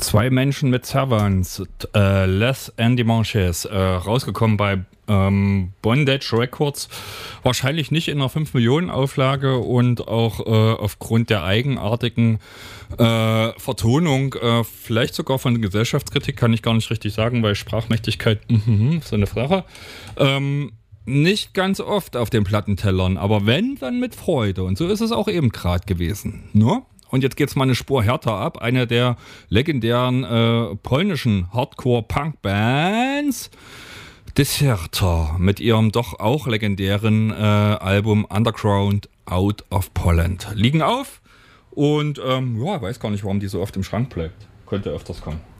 Zwei Menschen mit Servants, Les and Dimanches, rausgekommen bei Bondage Records. Wahrscheinlich nicht in einer 5-Millionen-Auflage und auch aufgrund der eigenartigen Vertonung, vielleicht sogar von Gesellschaftskritik, kann ich gar nicht richtig sagen, weil Sprachmächtigkeit, so eine Sache. Nicht ganz oft auf den Plattentellern, aber wenn, dann mit Freude. Und so ist es auch eben gerade gewesen. Ne? Und jetzt geht's mal eine Spur härter ab. Eine der legendären polnischen Hardcore-Punk-Bands, Deserter, mit ihrem doch auch legendären Album Underground Out of Poland. Liegen auf und weiß gar nicht, warum die so oft im Schrank bleibt. Könnte öfters kommen.